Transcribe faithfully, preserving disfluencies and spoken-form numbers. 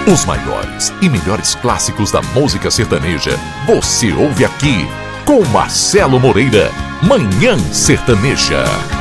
Os maiores e melhores clássicos da música sertaneja você ouve aqui com Marcelo Moreira, Manhã Sertaneja.